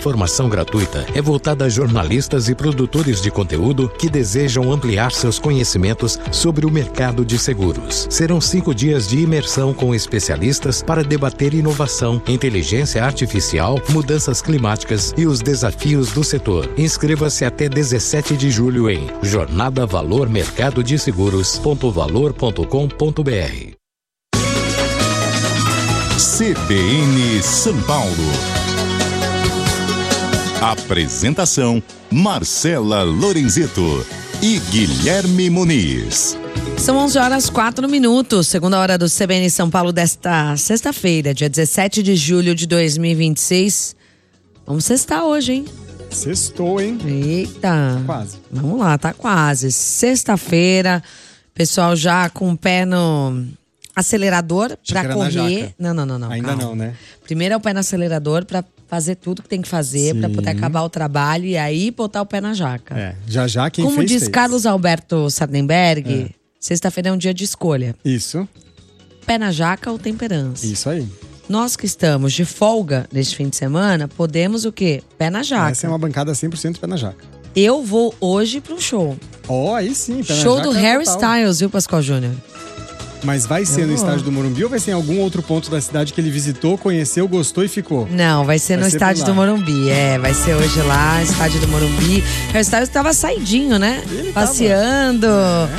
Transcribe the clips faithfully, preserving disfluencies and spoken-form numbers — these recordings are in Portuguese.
formação gratuita é voltada a jornalistas e produtores de conteúdo que desejam ampliar seus conhecimentos sobre o mercado de seguros. Serão cinco dias de imersão com especialistas para debater inovação, inteligência artificial, mudanças climáticas e os desafios do setor. Inscreva-se até dezessete de julho em jornada valor mercado de seguros ponto valor ponto com ponto br. C B N São Paulo. Apresentação: Marcela Lorenzetto e Guilherme Muniz. São onze horas, quatro minutos, segunda hora do C B N São Paulo desta sexta-feira, dia dezessete de julho de dois mil e vinte e seis. Vamos sextar hoje, hein? Sextou, hein? Eita. Quase. Vamos lá, tá quase. Sexta-feira, pessoal já com o pé no acelerador pra correr. Não, não, não, não. Ainda calma. não, né? Primeiro é o pé no acelerador pra fazer tudo que tem que fazer, Sim. pra poder acabar o trabalho e aí botar o pé na jaca. É, já já quem Como fez, diz fez. Carlos Alberto Sardenberg, É. sexta-feira é um dia de escolha. Isso, Pé na jaca ou temperança. isso aí. Nós que estamos de folga neste fim de semana, podemos o quê? Pé na jaca. Essa é uma bancada cem por cento pé na jaca. Eu vou hoje para um show. Ó, oh, aí sim, pé na Show jaca do é Harry total. Styles, viu, Pascoal Júnior? Mas vai ser Eu no vou. estádio do Morumbi ou vai ser em algum outro ponto da cidade que ele visitou, conheceu, gostou e ficou? Não, vai ser Vai no ser estádio por do lá. Morumbi. É, vai ser hoje lá, estádio do Morumbi. Harry Styles tava saidinho, né? Ele Passeando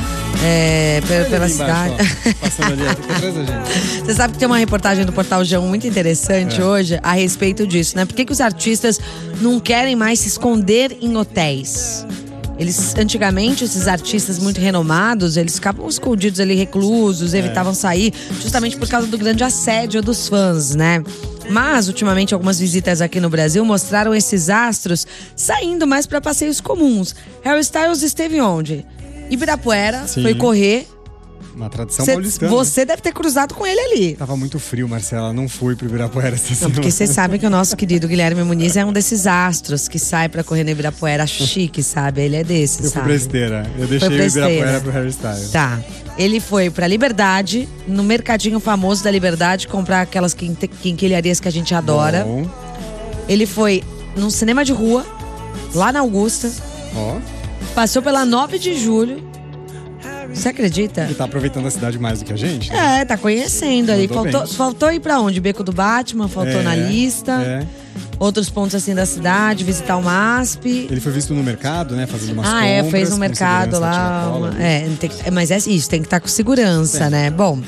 é, pe- Olha pela ali embaixo, cidade. ó, passando ali aqui atrás da gente. Você sabe que tem uma reportagem do Portal G um muito interessante É. hoje a respeito disso, né? Por que que os artistas não querem mais se esconder em hotéis? Eles, antigamente, esses artistas muito renomados, eles ficavam escondidos ali, reclusos, evitavam sair, justamente por causa do grande assédio dos fãs, né? Mas, ultimamente, algumas visitas aqui no Brasil mostraram esses astros saindo mais para passeios comuns. Harry Styles esteve onde? Ibirapuera, Sim. foi correr. Uma tradição Cê- paulistana. você deve ter cruzado com ele ali. Tava muito frio, Marcela. Não fui pro Ibirapuera essa Não, semana. porque vocês sabem que o nosso querido Guilherme Muniz é um desses astros que sai pra correr no Ibirapuera chique, sabe? Ele é desses, Eu fui sabe? pra esteira. Eu deixei Foi o pra Ibirapuera esteira. pro Harry Styles. Tá. Ele foi pra Liberdade, no mercadinho famoso da Liberdade, comprar aquelas quinte- quinquilharias que a gente adora. Bom. Ele foi num cinema de rua, lá na Augusta, Ó, passou pela nove de julho. Você acredita? ele tá aproveitando a cidade mais do que a gente, né? É, tá conhecendo aí. Mandou Faltou, bem. faltou ir pra onde? Beco do Batman, faltou É, na lista. É. Outros pontos assim da cidade, visitar o M A S P. Ele foi visto no mercado, né? Fazendo umas Ah, compras. é, fez no com mercado segurança, lá. tinha cola. uma- é, tem que- mas é isso, tem que estar com segurança, É. né? Bom,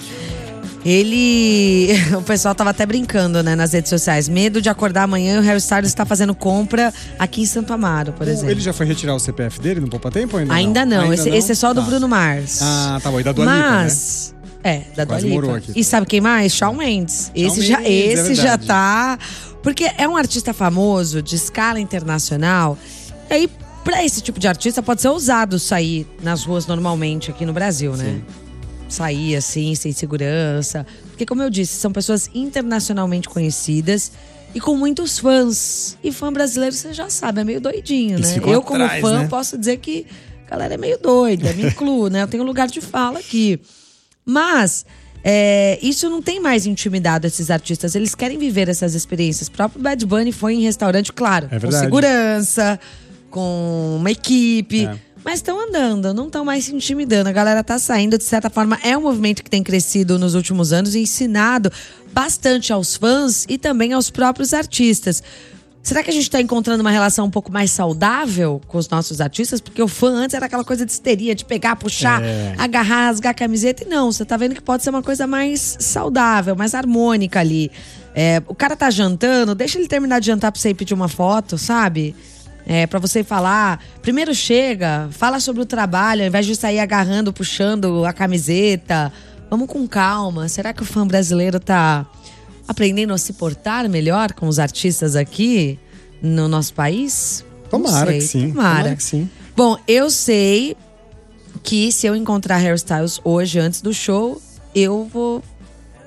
ele. O pessoal tava até brincando, né, nas redes sociais. Medo de acordar amanhã e o Harry Styles está fazendo compra aqui em Santo Amaro, por O- exemplo. Ele já foi retirar o C P F dele no Poupa Tempo ou ainda, Ainda não, Ainda esse, não? esse é só do Tá. Bruno Mars. Ah, tá bom. E da Dua Lipa, né? Mas. É, da Dua Quase Lipa. morou aqui. E sabe quem mais? Shawn Mendes. Esse, já, Mendes, é esse já verdade. tá. Porque é um artista famoso, de escala internacional. E aí, pra esse tipo de artista, pode ser ousado sair nas ruas normalmente aqui no Brasil, né? Sim. Sair assim, sem segurança. Porque, como eu disse, são pessoas internacionalmente conhecidas e com muitos fãs. E fã brasileiro, você já sabe, é meio doidinho, Eles né? ficam Eu, como atrás, fã, né? posso dizer que a galera é meio doida, me incluo, né? Eu tenho lugar de fala aqui. Mas é, isso não tem mais intimidado esses artistas. Eles querem viver essas experiências. O próprio Bad Bunny foi em restaurante, claro, É com verdade. segurança, com uma equipe. É. Mas estão andando, não estão mais se intimidando. A galera tá saindo, de certa forma, é um movimento que tem crescido nos últimos anos e ensinado bastante aos fãs e também aos próprios artistas. Será que a gente está encontrando uma relação um pouco mais saudável com os nossos artistas? Porque o fã antes era aquela coisa de histeria, de pegar, puxar, É. agarrar, rasgar a camiseta. E não, você tá vendo que pode ser uma coisa mais saudável, mais harmônica ali. É, o cara tá jantando, deixa ele terminar de jantar pra você ir pedir uma foto, sabe? É, pra você falar, primeiro chega, fala sobre o trabalho, ao invés de sair agarrando, puxando a camiseta. Vamos com calma. Será que o fã brasileiro tá aprendendo a se portar melhor com os artistas aqui no nosso país? Não Tomara sei, que sim. Tomara. que sim. Bom, eu sei que se eu encontrar Harry Styles hoje, antes do show, eu vou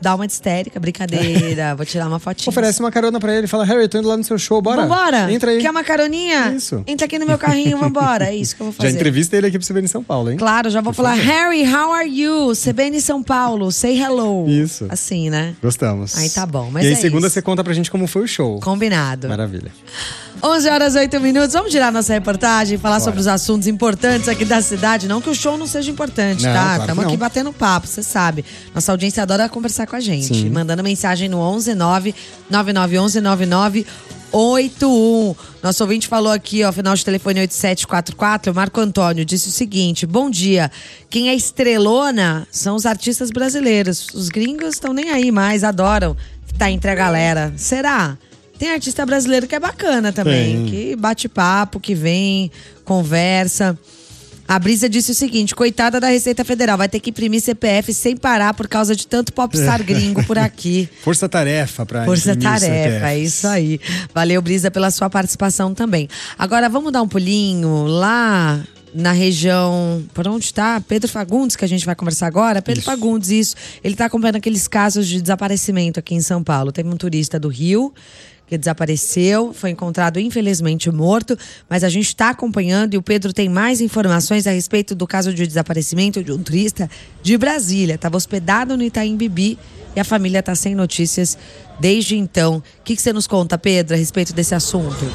dá uma de histérica, brincadeira, vou tirar uma fotinha. Oferece uma carona pra ele, fala, Harry, tô indo lá no seu show, bora. Vambora. Entra aí. Quer uma caroninha? Isso. Entra aqui no meu carrinho, vambora. É isso que eu vou fazer. Já entrevista ele aqui pro C B N São Paulo, hein? Claro, já vou Por falar, favor. Harry, how are you? C B N São Paulo, say hello. Isso. Assim, né? Gostamos. Aí tá bom, mas E aí, é segunda, isso. você conta pra gente como foi o show. Combinado. Maravilha. onze horas e oito minutos, vamos tirar nossa reportagem e falar Bora. sobre os assuntos importantes aqui da cidade. Não que o show não seja importante, Não, tá? claro que Estamos aqui não. batendo papo, você sabe. Nossa audiência adora conversar com a gente. Sim. Mandando mensagem no onze nove nove nove um um nove nove oito um. Nosso ouvinte falou aqui, ó, final de telefone oito sete quatro quatro, Marco Antônio disse o seguinte: bom dia, quem é estrelona são os artistas brasileiros. Os gringos estão nem aí mais, adoram estar entre a galera. Será? Tem artista brasileiro que é bacana também, Tem. que bate papo, que vem, conversa. A Brisa disse o seguinte: coitada da Receita Federal, vai ter que imprimir C P F sem parar por causa de tanto popstar gringo por aqui. Força-tarefa pra Força imprimir os tarefa, é C P Fs. isso aí. Valeu, Brisa, pela sua participação também. Agora, vamos dar um pulinho lá na região, por onde tá? Pedro Fagundes, que a gente vai conversar agora. Pedro Isso. Fagundes, isso. Ele tá acompanhando aqueles casos de desaparecimento aqui em São Paulo. Teve um turista do Rio que desapareceu, foi encontrado infelizmente morto, mas a gente está acompanhando e o Pedro tem mais informações a respeito do caso de desaparecimento de um turista de Brasília. Estava hospedado no Itaim Bibi e a família está sem notícias desde então. O que, que você nos conta, Pedro, a respeito desse assunto?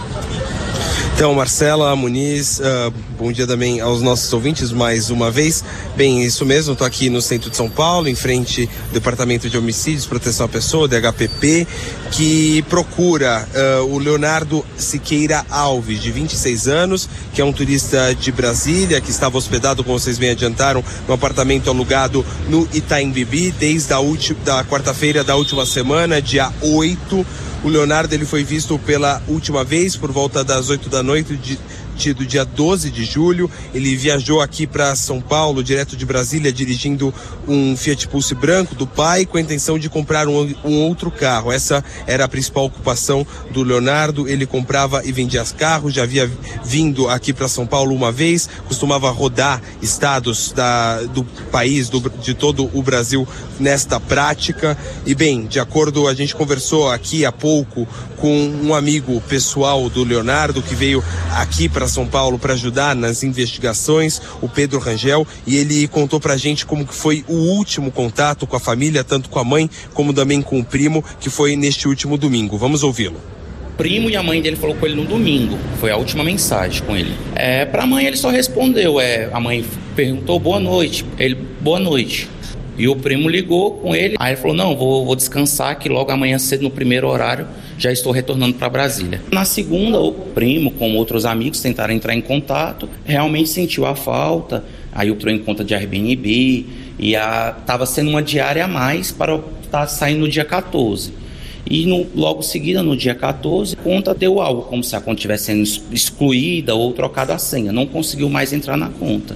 Então, Marcela, Muniz, uh, bom dia também aos nossos ouvintes mais uma vez. Bem, isso mesmo, estou aqui no centro de São Paulo, em frente ao Departamento de Homicídios, Proteção à Pessoa, D H P P, que procura uh, o Leonardo Siqueira Alves, de vinte e seis anos, que é um turista de Brasília, que estava hospedado, como vocês bem adiantaram, no apartamento alugado no Itaim Bibi, desde a última, da quarta-feira da última semana, dia oito. O Leonardo ele foi visto pela última vez por volta das oito da noite de, de, do dia doze de julho. Ele viajou aqui para São Paulo, direto de Brasília, dirigindo um Fiat Pulse branco do pai, com a intenção de comprar um, um outro carro. Essa era a principal ocupação do Leonardo. Ele comprava e vendia carros, já havia vindo aqui para São Paulo uma vez, costumava rodar estados da, do país, do, de todo o Brasil nesta prática. E bem, de acordo, a gente conversou aqui há pouco com um amigo pessoal do Leonardo que veio aqui para São Paulo para ajudar nas investigações, o Pedro Rangel, e ele contou pra gente como que foi o último contato com a família, tanto com a mãe como também com o primo, que foi neste último domingo. Vamos ouvi-lo. O primo e a mãe dele falou com ele no domingo, foi a última mensagem com ele. É, pra mãe ele só respondeu, é, a mãe perguntou boa noite, ele, boa noite. E o primo ligou com ele, aí ele falou, não, vou, vou descansar que logo amanhã cedo, no primeiro horário, já estou retornando para Brasília. Na segunda, o primo, com outros amigos, tentaram entrar em contato, realmente sentiu a falta, aí entrou em conta de Airbnb, e estava sendo uma diária a mais para estar tá saindo no dia quatorze. E no, logo seguida, no dia quatorze, a conta deu algo, como se a conta estivesse sendo excluída ou trocada a senha, não conseguiu mais entrar na conta.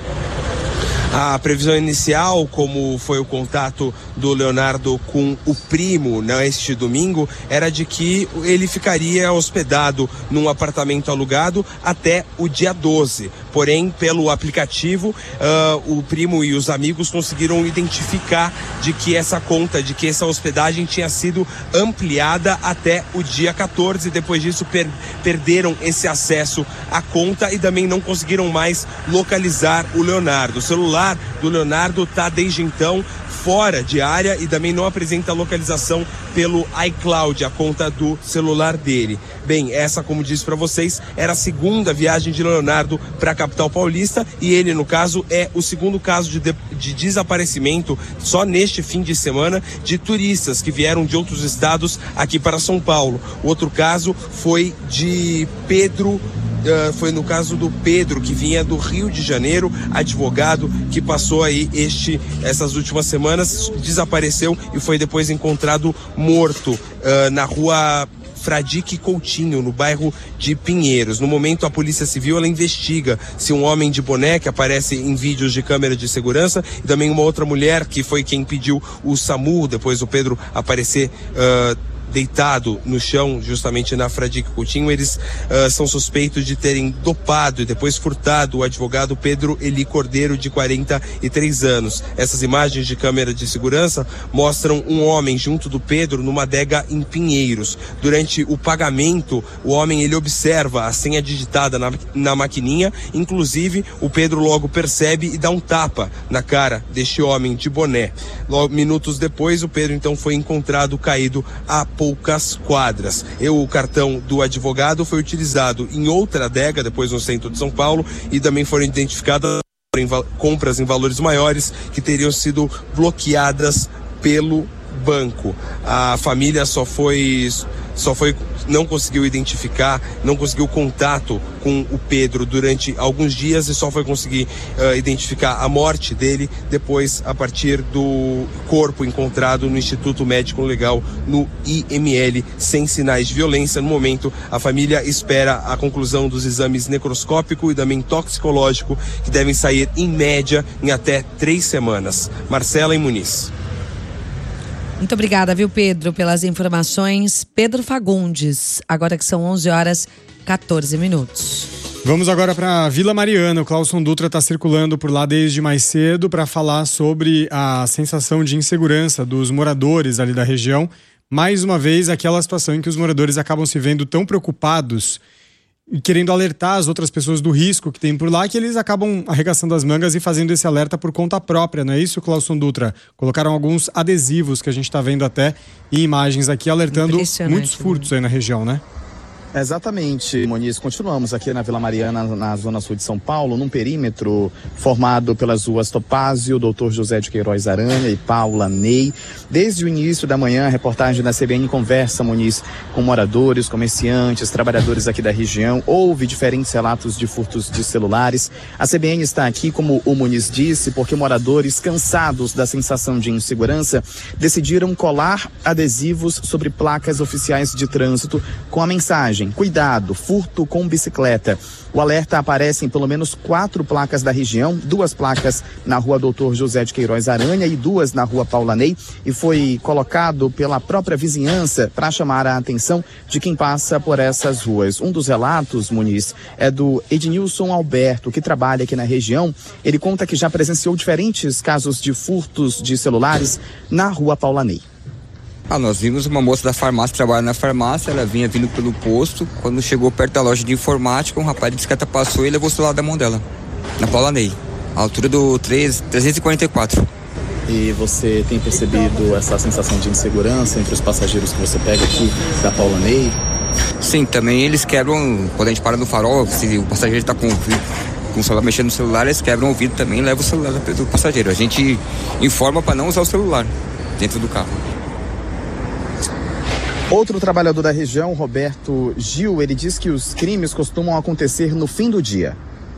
A previsão inicial, como foi o contato do Leonardo com o primo neste domingo, era de que ele ficaria hospedado num apartamento alugado até o dia doze. Porém, pelo aplicativo, uh, o primo e os amigos conseguiram identificar de que essa conta, de que essa hospedagem tinha sido ampliada até o dia quatorze. Depois disso, per- perderam esse acesso à conta e também não conseguiram mais localizar o Leonardo. O celular do Leonardo está desde então fora de área e também não apresenta localização pelo iCloud, a conta do celular dele. Bem, essa, como disse para vocês, era a segunda viagem de Leonardo para a capital paulista e ele, no caso, é o segundo caso de, de, de desaparecimento só neste fim de semana de turistas que vieram de outros estados aqui para São Paulo. O outro caso foi de Pedro Uh, foi no caso do Pedro, que vinha do Rio de Janeiro, advogado, que passou aí este, essas últimas semanas, desapareceu e foi depois encontrado morto uh, na rua Fradique Coutinho, no bairro de Pinheiros. No momento, a Polícia Civil ela investiga se um homem de boné, que aparece em vídeos de câmera de segurança, e também uma outra mulher, que foi quem pediu o SAMU, depois do Pedro aparecer uh, deitado no chão, justamente na Fradique Coutinho. Eles uh, são suspeitos de terem dopado e depois furtado o advogado Pedro Eli Cordeiro, de quarenta e três anos. Essas imagens de câmera de segurança mostram um homem junto do Pedro numa adega em Pinheiros. Durante o pagamento, o homem ele observa a senha digitada na, na maquininha. Inclusive, o Pedro logo percebe e dá um tapa na cara deste homem de boné. Logo, minutos depois, o Pedro então foi encontrado caído a poucas quadras. E o cartão do advogado foi utilizado em outra adega, depois no centro de São Paulo, e também foram identificadas compras em valores maiores que teriam sido bloqueadas pelo banco. A família só foi só foi não conseguiu identificar, não conseguiu contato com o Pedro durante alguns dias e só foi conseguir uh, identificar a morte dele depois, a partir do corpo encontrado no Instituto Médico Legal, no I M L, sem sinais de violência. No momento, a família espera a conclusão dos exames necroscópico e também toxicológico, que devem sair em média em até três semanas. Marcela e Muniz. Muito obrigada, viu, Pedro, pelas informações. Pedro Fagundes, agora que são onze horas e quatorze minutos. Vamos agora para Vila Mariana. O Clauson Dutra está circulando por lá desde mais cedo para falar sobre a sensação de insegurança dos moradores ali da região. Mais uma vez, aquela situação em que os moradores acabam se vendo tão preocupados e querendo alertar as outras pessoas do risco que tem por lá, que eles acabam arregaçando as mangas e fazendo esse alerta por conta própria, não é isso, Clauson Dutra? Colocaram alguns adesivos que a gente está vendo até em imagens aqui, alertando muitos furtos aí na região, né? Exatamente, Moniz. Continuamos aqui na Vila Mariana, na zona sul de São Paulo, num perímetro formado pelas ruas Topázio, doutor José de Queiroz Aranha e Paula Ney. Desde o início da manhã, a reportagem da C B N conversa, Moniz, com moradores, comerciantes, trabalhadores aqui da região. Houve diferentes relatos de furtos de celulares. A C B N está aqui, como o Muniz disse, porque moradores, cansados da sensação de insegurança, decidiram colar adesivos sobre placas oficiais de trânsito com a mensagem: cuidado, furto com bicicleta. O alerta aparece em pelo menos quatro placas da região, duas placas na rua doutor José de Queiroz Aranha e duas na rua Paula Ney, e foi colocado pela própria vizinhança para chamar a atenção de quem passa por essas ruas. Um dos relatos, Muniz, é do Ednilson Alberto, que trabalha aqui na região. Ele conta que já presenciou diferentes casos de furtos de celulares na rua Paula Ney. Ah, nós vimos uma moça da farmácia, trabalha na farmácia, ela vinha vindo pelo posto. Quando chegou perto da loja de informática, um rapaz de bicicleta passou e levou o celular da mão dela, na Paula Ney, a altura do trezentos e quarenta e quatro. E você tem percebido essa sensação de insegurança entre os passageiros que você pega aqui da Paula Ney? Sim, também eles quebram, quando a gente para no farol, se o passageiro está com com o celular, mexendo no celular, eles quebram o vidro também e levam o celular do passageiro. A gente informa para não usar o celular dentro do carro. Outro trabalhador da região, Roberto Gil, ele diz que os crimes costumam acontecer no fim do dia.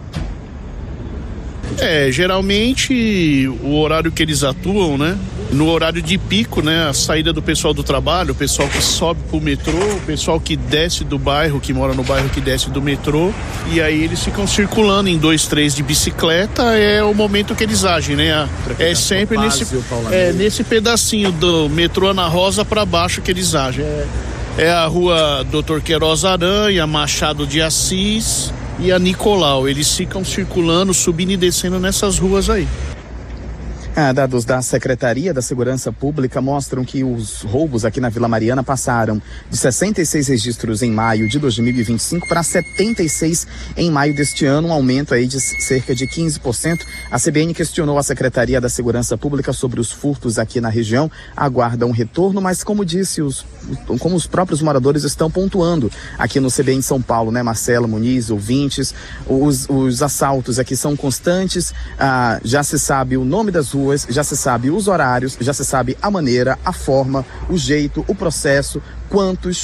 É, geralmente o horário que eles atuam, né? No horário de pico, né? A saída do pessoal do trabalho, o pessoal que sobe pro metrô, o pessoal que desce do bairro, que mora no bairro que desce do metrô, e aí eles ficam circulando em dois, três de bicicleta, é o momento que eles agem, né? É sempre nesse, é, nesse pedacinho do metrô Ana Rosa para baixo que eles agem. É, é a rua doutor Queiroz Aranha, Machado de Assis e a Nicolau. Eles ficam circulando, subindo e descendo nessas ruas aí. Ah, dados da Secretaria da Segurança Pública mostram que os roubos aqui na Vila Mariana passaram de sessenta e seis registros em maio de dois mil e vinte e cinco para setenta e seis em maio deste ano, um aumento aí de cerca de quinze por cento. A C B N questionou a Secretaria da Segurança Pública sobre os furtos aqui na região, aguarda um retorno, mas como disse, os, como os próprios moradores estão pontuando aqui no C B N São Paulo, né, Marcela, Muniz, ouvintes, os, os assaltos aqui são constantes, ah, já se sabe o nome das ruas, já se sabe os horários, já se sabe a maneira, a forma, o jeito, o processo, quantos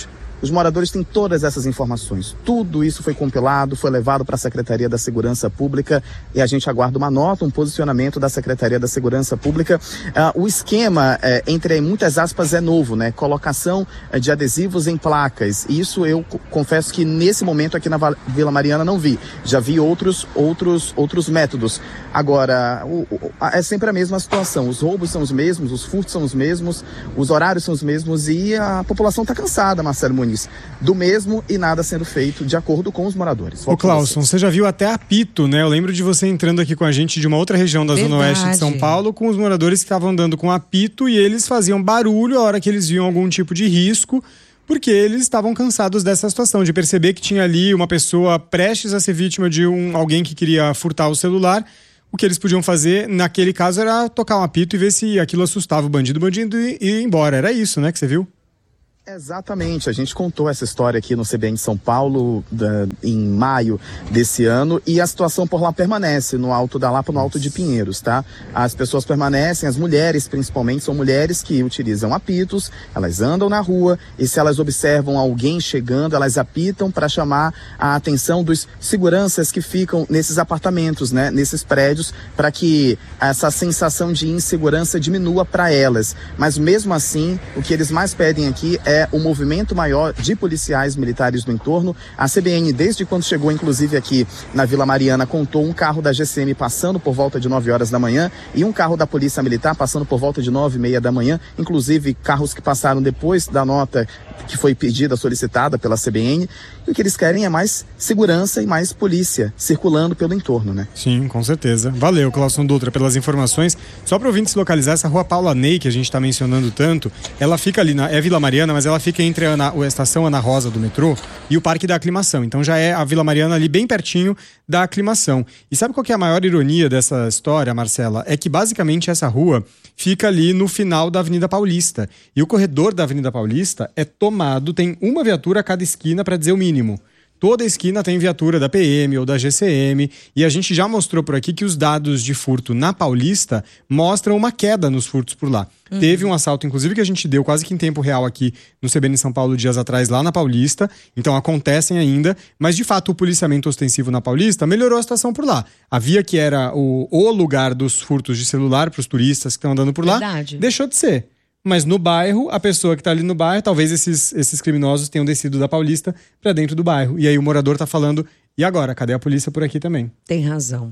Os moradores têm todas essas informações. Tudo isso foi compilado, foi levado para a Secretaria da Segurança Pública e a gente aguarda uma nota, um posicionamento da Secretaria da Segurança Pública. Uh, o esquema, uh, entre muitas aspas, é novo, né? Colocação uh, de adesivos em placas. Isso eu c- confesso que nesse momento aqui na Va- Vila Mariana não vi. Já vi outros, outros, outros métodos. Agora, o, o, é sempre a mesma situação. Os roubos são os mesmos, os furtos são os mesmos, os horários são os mesmos e a população está cansada, Marcelo Muniz, do mesmo e nada sendo feito de acordo com os moradores. Ô Clauson, você já viu até apito, né? Eu lembro de você entrando aqui com a gente de uma outra região da Zona Oeste de São Paulo, com os moradores que estavam andando com apito e eles faziam barulho a hora que eles viam algum tipo de risco, porque eles estavam cansados dessa situação, de perceber que tinha ali uma pessoa prestes a ser vítima de um, alguém que queria furtar o celular. O que eles podiam fazer, naquele caso, era tocar um apito e ver se aquilo assustava o bandido, o bandido e ir embora. Era isso, né, que você viu? Exatamente, a gente contou essa história aqui no C B N de São Paulo da, em maio desse ano e a situação por lá permanece, no Alto da Lapa, no Alto de Pinheiros, tá? As pessoas permanecem, as mulheres principalmente, são mulheres que utilizam apitos, elas andam na rua e se elas observam alguém chegando, elas apitam para chamar a atenção dos seguranças que ficam nesses apartamentos, né? Nesses prédios, para que essa sensação de insegurança diminua para elas. Mas mesmo assim, o que eles mais pedem aqui é é o movimento maior de policiais militares no entorno. A C B N, desde quando chegou, inclusive aqui na Vila Mariana, contou um carro da G C M passando por volta de nove horas da manhã e um carro da Polícia Militar passando por volta de nove e meia da manhã, inclusive carros que passaram depois da nota que foi pedida, solicitada pela C B N. E o que eles querem é mais segurança e mais polícia circulando pelo entorno, né? Sim, com certeza. Valeu, Clauson Dutra, pelas informações. Só para o ouvinte se localizar, essa rua Paula Ney, que a gente está mencionando tanto, ela fica ali, na, é Vila Mariana, mas ela fica entre a, a estação Ana Rosa do metrô e o Parque da Aclimação. Então já é a Vila Mariana ali bem pertinho da Aclimação. E sabe qual que é a maior ironia dessa história, Marcela? É que basicamente essa rua fica ali no final da Avenida Paulista. E o corredor da Avenida Paulista é tomado, tem uma viatura a cada esquina, para dizer o mínimo. Toda esquina tem viatura da P M ou da G C M e a gente já mostrou por aqui que os dados de furto na Paulista mostram uma queda nos furtos por lá. Uhum. Teve um assalto, inclusive, que a gente deu quase que em tempo real aqui no C B N São Paulo dias atrás, lá na Paulista. Então acontecem ainda, mas de fato o policiamento ostensivo na Paulista melhorou a situação por lá. A via que era o, o lugar dos furtos de celular para os turistas que estão andando por lá, Verdade. Deixou de ser. Mas no bairro, a pessoa que tá ali no bairro, talvez esses, esses criminosos tenham descido da Paulista para dentro do bairro. E aí o morador tá falando, e agora? Cadê a polícia por aqui também? Tem razão.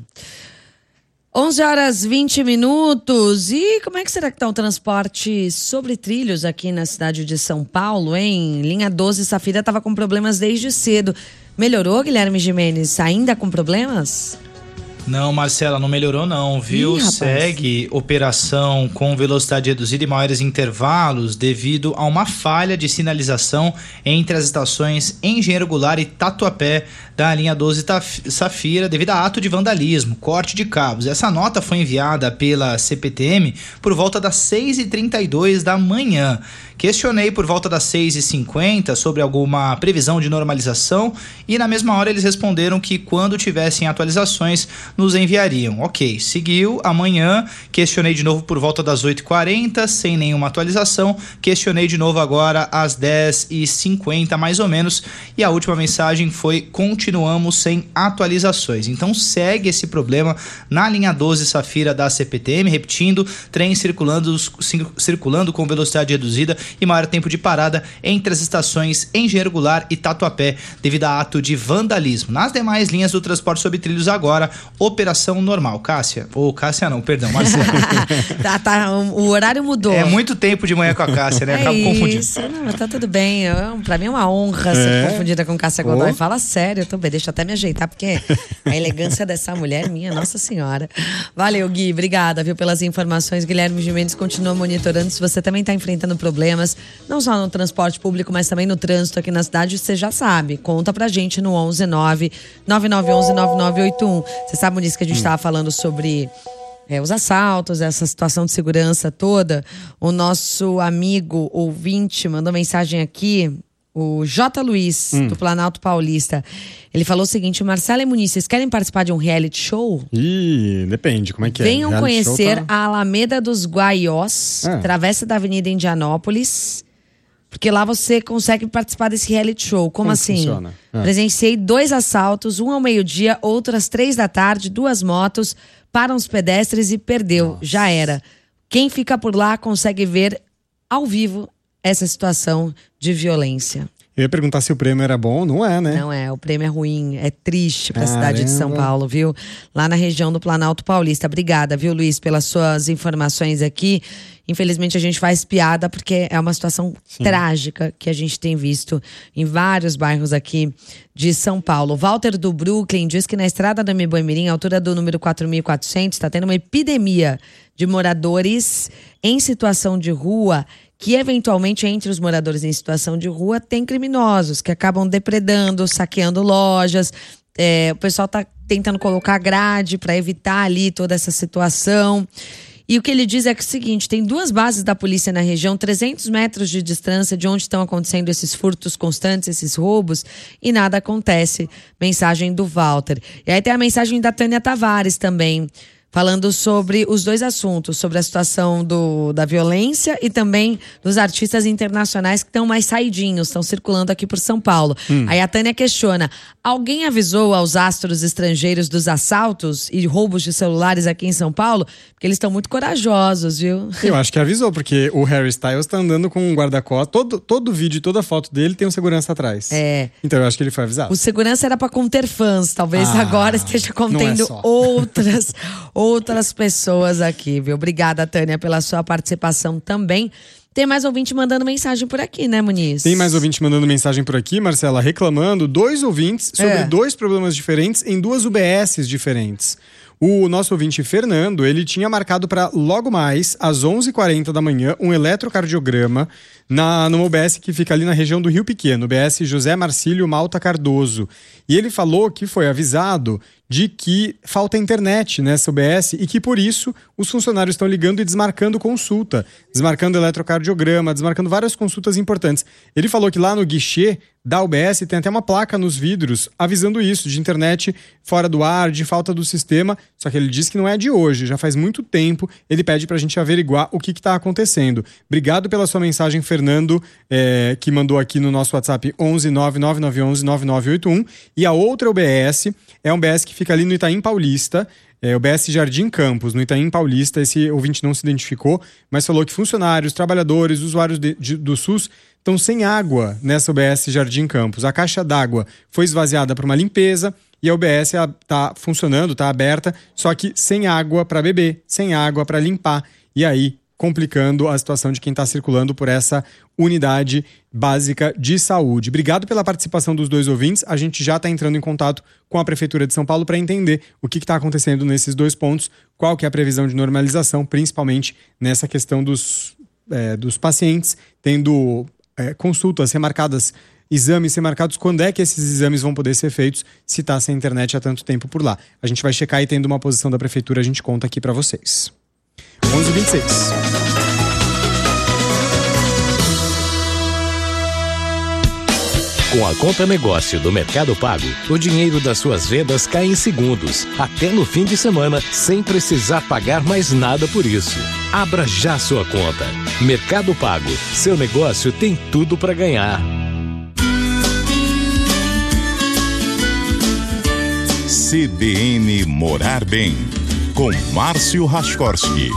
onze horas e vinte minutos. E como é que será que tá o transporte sobre trilhos aqui na cidade de São Paulo, hein? Linha doze Safira tava com problemas desde cedo. Melhorou, Guilherme Gimenez? Ainda com problemas? Não, Marcela, não melhorou não, viu? Ih, segue operação com velocidade reduzida e maiores intervalos devido a uma falha de sinalização entre as estações Engenheiro Goulart e Tatuapé da linha doze Safira devido a ato de vandalismo, corte de cabos. Essa nota foi enviada pela C P T M por volta das seis e trinta e dois da manhã. Questionei por volta das seis e cinquenta sobre alguma previsão de normalização e na mesma hora eles responderam que quando tivessem atualizações nos enviariam. Ok, seguiu. Amanhã questionei de novo por volta das oito e quarenta, sem nenhuma atualização. Questionei de novo agora às dez e cinquenta mais ou menos e a última mensagem foi: continuamos sem atualizações. Então segue esse problema na linha doze Safira da C P T M, repetindo, trem circulando, circulando com velocidade reduzida e maior tempo de parada entre as estações Engenheiro Goulart e Tatuapé devido a ato de vandalismo. Nas demais linhas do transporte sobre trilhos agora, operação normal. Cássia, ou Cássia não, perdão, Marcelo. tá, tá, o horário mudou. É muito tempo de manhã com a Cássia, né? É Acabo confundindo. isso, não, mas tá tudo bem. Eu, pra mim é uma honra é. ser confundida com Cássia Godoy. Oh. Fala sério, eu tô bem, deixa eu até me ajeitar, porque a elegância dessa mulher, minha Nossa Senhora. Valeu, Gui, obrigada, viu, pelas informações. Guilherme Gimenez continua monitorando. Se você também tá enfrentando problemas, não só no transporte público, mas também no trânsito aqui na cidade, você já sabe. Conta pra gente no onze nove nove nove um um nove nove oito um. Você sabe, Muniz, que a gente estava falando sobre é, os assaltos, essa situação de segurança toda. O nosso amigo ouvinte mandou mensagem aqui, o J. Luiz, hum. do Planalto Paulista. Ele falou o seguinte: Marcela e Muniz, vocês querem participar de um reality show? Ih, depende, como é que Venham é? Venham conhecer tá... a Alameda dos Guaiós, é. travessa da Avenida Indianópolis. Porque lá você consegue participar desse reality show. Como, Como assim? Funciona? É. Presenciei dois assaltos, um ao meio-dia, outro às três da tarde, duas motos, param os pedestres e perdeu. Nossa. Já era. Quem fica por lá consegue ver ao vivo essa situação de violência. Eu ia perguntar se o prêmio era bom, não é, né? Não é, o prêmio é ruim, é triste para a cidade de São Paulo, viu? Lá na região do Planalto Paulista. Obrigada, viu, Luiz, pelas suas informações aqui. Infelizmente a gente faz piada porque é uma situação Sim. trágica que a gente tem visto em vários bairros aqui de São Paulo. Walter do Brooklyn diz que na estrada da Meboimirim, altura do número quatro mil e quatrocentos, está tendo uma epidemia de moradores em situação de rua, que eventualmente entre os moradores em situação de rua tem criminosos que acabam depredando, saqueando lojas. É, o pessoal está tentando colocar grade para evitar ali toda essa situação. E o que ele diz é que é o seguinte, tem duas bases da polícia na região, trezentos metros de distância de onde estão acontecendo esses furtos constantes, esses roubos, e nada acontece. Mensagem do Walter. E aí tem a mensagem da Tânia Tavares também, falando sobre os dois assuntos, sobre a situação do, da violência e também dos artistas internacionais que estão mais saidinhos, estão circulando aqui por São Paulo. Hum. Aí a Tânia questiona, alguém avisou aos astros estrangeiros dos assaltos e roubos de celulares aqui em São Paulo? Porque eles estão muito corajosos, viu? Eu acho que avisou, porque o Harry Styles tá andando com um guarda-costas, todo, todo vídeo, toda foto dele tem um segurança atrás. É. Então eu acho que ele foi avisado. O segurança era para conter fãs, talvez ah, agora esteja contendo é outras... outras pessoas aqui, viu? Obrigada, Tânia, pela sua participação também. Tem mais ouvinte mandando mensagem por aqui, né, Muniz? Tem mais ouvinte mandando mensagem por aqui, Marcela, reclamando, dois ouvintes sobre é. dois problemas diferentes em duas U B Ss diferentes. O nosso ouvinte Fernando, ele tinha marcado para logo mais, às onze e quarenta da manhã, um eletrocardiograma na, numa U B S que fica ali na região do Rio Pequeno, U B S José Marcílio Malta Cardoso. E ele falou que foi avisado de que falta internet nessa U B S e que por isso os funcionários estão ligando e desmarcando consulta, desmarcando eletrocardiograma, desmarcando várias consultas importantes. Ele falou que lá no guichê da U B S tem até uma placa nos vidros avisando isso, de internet fora do ar, de falta do sistema, só que ele disse que não é de hoje, já faz muito tempo. Ele pede pra gente averiguar o que está acontecendo. Obrigado pela sua mensagem, Fernando, é, que mandou aqui no nosso WhatsApp onze nove nove nove um um nove nove oito um. E a outra U B S é um U B S que fica ali no Itaim Paulista, é o U B S Jardim Campos, no Itaim Paulista. Esse ouvinte não se identificou, mas falou que funcionários, trabalhadores, usuários de, de, do SUS estão sem água nessa U B S Jardim Campos. A caixa d'água foi esvaziada para uma limpeza e a U B S está funcionando, está aberta, só que sem água para beber, sem água para limpar. E aí, complicando a situação de quem está circulando por essa unidade básica de saúde. Obrigado pela participação dos dois ouvintes. A gente já está entrando em contato com a Prefeitura de São Paulo para entender o que está acontecendo nesses dois pontos, qual que é a previsão de normalização, principalmente nessa questão dos, é, dos pacientes tendo é, consultas remarcadas, exames remarcados, quando é que esses exames vão poder ser feitos, se está sem internet há tanto tempo por lá. A gente vai checar e tendo uma posição da Prefeitura, a gente conta aqui para vocês. onze e vinte e seis. Com a conta negócio do Mercado Pago, o dinheiro das suas vendas cai em segundos, até no fim de semana, sem precisar pagar mais nada por isso. Abra já sua conta. Mercado Pago, seu negócio tem tudo para ganhar. C B N Morar Bem, com Márcio Raskorski.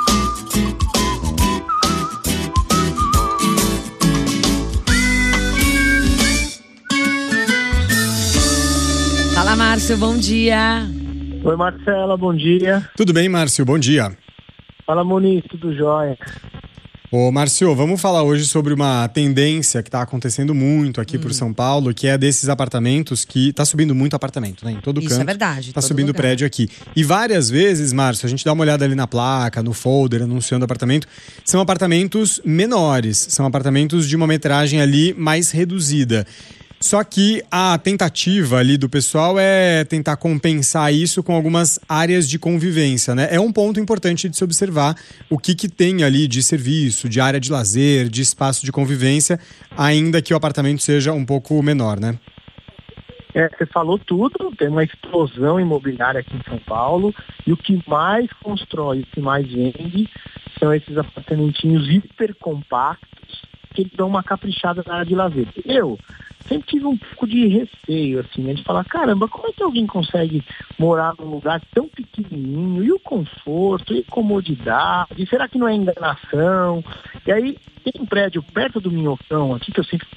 Fala, Márcio, bom dia. Oi, Marcela, bom dia. Tudo bem, Márcio? Bom dia. Fala, Muniz, tudo jóia. Ô, Márcio, vamos falar hoje sobre uma tendência que está acontecendo muito aqui hum. por São Paulo, que é desses apartamentos que está subindo muito apartamento, né? Em todo Isso canto. Isso é verdade. Está subindo lugar. Prédio aqui. E várias vezes, Márcio, a gente dá uma olhada ali na placa, no folder, anunciando apartamento, são apartamentos menores, são apartamentos de uma metragem ali mais reduzida. Só que a tentativa ali do pessoal é tentar compensar isso com algumas áreas de convivência, né? É um ponto importante de se observar o que que tem ali de serviço, de área de lazer, de espaço de convivência, ainda que o apartamento seja um pouco menor, né? É, você falou tudo, tem uma explosão imobiliária aqui em São Paulo e o que mais constrói, o que mais vende são esses apartamentinhos hipercompactos que eles dão uma caprichada na área de lazer. Eu sempre tive um pouco de receio, assim, né, de falar, caramba, como é que alguém consegue morar num lugar tão pequenininho, e o conforto, e a comodidade, será que não é enganação? E aí, tem um prédio perto do Minhocão aqui, que eu sempre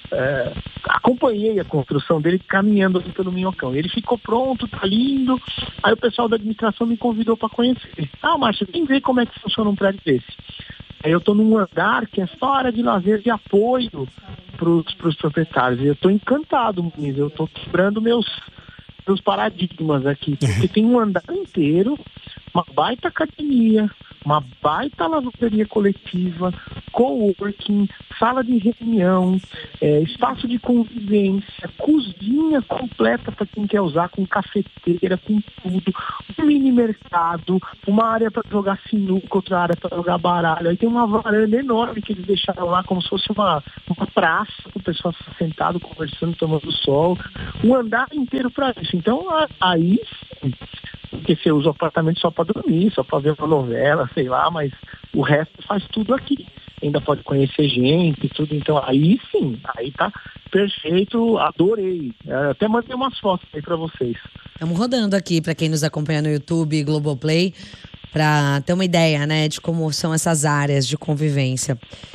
é, acompanhei a construção dele caminhando aqui pelo Minhocão. Ele ficou pronto, tá lindo, aí o pessoal da administração me convidou para conhecer. Ah, Márcio, vem ver como é que funciona um prédio desse. Aí eu tô num andar que é só área de lazer de apoio para os proprietários. Eu estou encantado, Muniz. Eu estou quebrando meus, meus paradigmas aqui. Porque tem um andar inteiro, uma baita academia, uma baita lavanderia coletiva, coworking, sala de reunião, é, espaço de convivência, cozinha completa para quem quer usar, com cafeteira, com tudo, um mini mercado, uma área para jogar sinuca, outra área para jogar baralho. Aí tem uma varanda enorme que eles deixaram lá como se fosse uma, uma praça, com o pessoal sentado, conversando, tomando sol. Um andar inteiro para isso. Então, aí sim, porque você usa o apartamento só para dormir, só para ver uma novela, sei lá, mas o resto faz tudo aqui. Ainda pode conhecer gente e tudo, então aí sim, aí tá perfeito, adorei. Eu até mandei umas fotos aí para vocês. Estamos rodando aqui para quem nos acompanha no YouTube, Globoplay, para ter uma ideia, né, de como são essas áreas de convivência.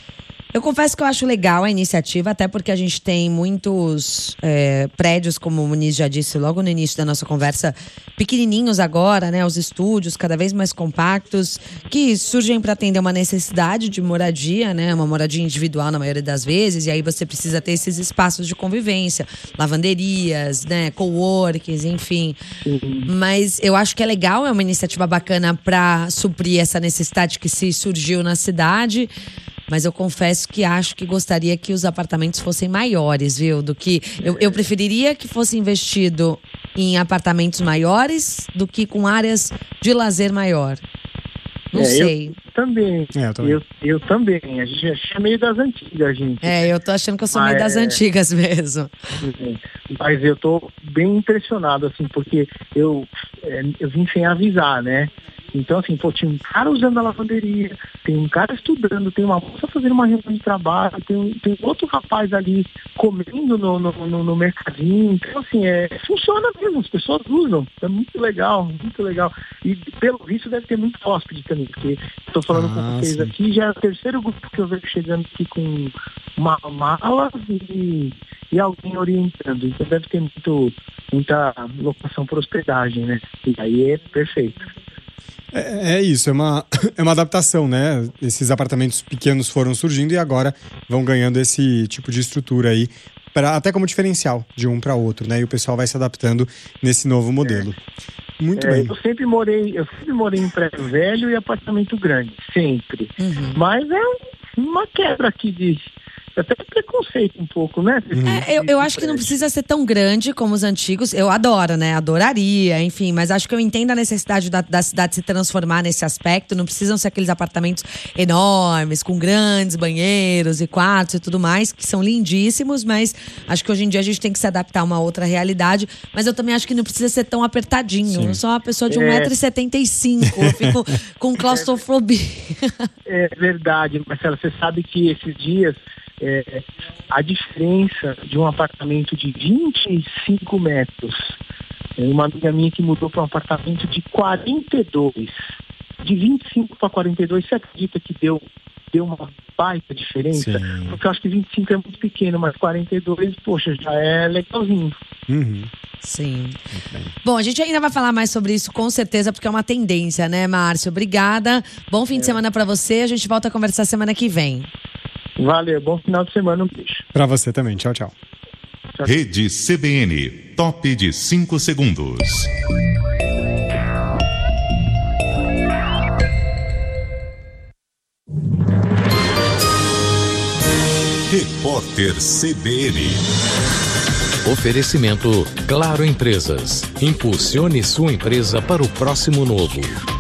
Eu confesso que eu acho legal a iniciativa, até porque a gente tem muitos é, prédios, como o Muniz já disse logo no início da nossa conversa, pequenininhos agora, né? Os estúdios cada vez mais compactos, que surgem para atender uma necessidade de moradia, né? Uma moradia individual na maioria das vezes, e aí você precisa ter esses espaços de convivência, lavanderias, né? Coworkings, enfim. Uhum. Mas eu acho que é legal, é uma iniciativa bacana para suprir essa necessidade que se surgiu na cidade. Mas eu confesso que acho que gostaria que os apartamentos fossem maiores, viu? Do que eu, eu preferiria que fosse investido em apartamentos maiores do que com áreas de lazer maior. Não é, sei. Eu também. É, eu também. Eu, eu também. A gente é meio das antigas, gente. É, eu tô achando que eu sou Mas, meio das é... antigas mesmo. Mas eu tô bem impressionado, assim, porque eu, é, eu vim sem avisar, né? Então, assim, pô, tinha um cara usando a lavanderia, tem um cara estudando, tem uma moça fazendo uma reunião de trabalho, tem, tem outro rapaz ali comendo no, no, no, no mercadinho. Então, assim, é, funciona mesmo, as pessoas usam. É muito legal, muito legal. E, pelo visto, deve ter muito hóspede também, porque estou falando ah, com vocês sim. aqui, já é o terceiro grupo que eu vejo chegando aqui com uma mala e, e alguém orientando. Então, deve ter muito, muita locação por hospedagem, né? E aí é perfeito. É, é isso, é uma, é uma adaptação, né? Esses apartamentos pequenos foram surgindo e agora vão ganhando esse tipo de estrutura aí, pra, até como diferencial de um para outro, né? E o pessoal vai se adaptando nesse novo modelo. É. Muito é, bem. Eu sempre morei, eu sempre morei em prédio velho e apartamento grande, sempre. Uhum. Mas é uma quebra aqui de... Até preconceito um pouco, né? É, eu, eu acho que não precisa ser tão grande como os antigos. Eu adoro, né? Adoraria, enfim. Mas acho que eu entendo a necessidade da, da cidade se transformar nesse aspecto. Não precisam ser aqueles apartamentos enormes, com grandes banheiros e quartos e tudo mais, que são lindíssimos. Mas acho que hoje em dia a gente tem que se adaptar a uma outra realidade. Mas eu também acho que não precisa ser tão apertadinho. Sim. Eu sou uma pessoa de um metro e setenta e cinco. Eu fico com claustrofobia. É verdade, Marcela. Você sabe que esses dias... É, a diferença de um apartamento de vinte e cinco metros, uma amiga minha que mudou para um apartamento de quarenta e dois, de vinte e cinco para quarenta e dois, você acredita que deu, deu uma baita diferença? Sim. Porque eu acho que vinte e cinco é muito pequeno, mas quarenta e dois, poxa, já é legalzinho. Uhum. Sim. Bom, a gente ainda vai falar mais sobre isso com certeza, porque é uma tendência, né, Márcio? Obrigada. Bom fim é. de semana para você. A gente volta a conversar semana que vem. Valeu, bom final de semana, um beijo. Pra você também, tchau, tchau. tchau. Rede C B N, top de cinco segundos. Repórter C B N. Oferecimento Claro Empresas. Impulsione sua empresa para o próximo novo.